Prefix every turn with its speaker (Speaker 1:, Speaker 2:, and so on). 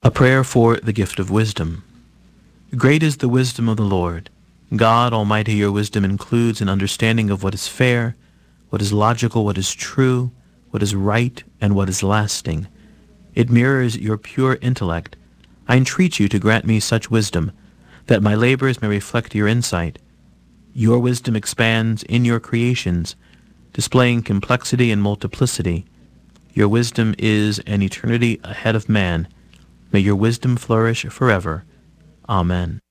Speaker 1: A prayer for the gift of wisdom. Great is the wisdom of the Lord. God Almighty, your wisdom includes an understanding of what is fair, what is logical, what is true, what is right, and what is lasting. It mirrors your pure intellect. I entreat you to grant me such wisdom, that my labors may reflect your insight. Your wisdom expands in your creations, displaying complexity and multiplicity. Your wisdom is an eternity ahead of man. May your wisdom flourish forever. Amen.